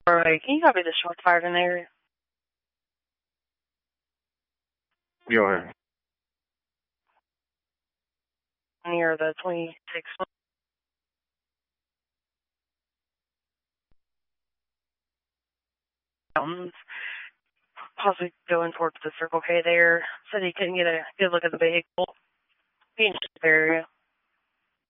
Alright, can you copy the shots fired in the area? Yeah. Near the 26 mountains. Possibly going towards the Circle K there. Said he couldn't get a good look at the vehicle. Being in the area.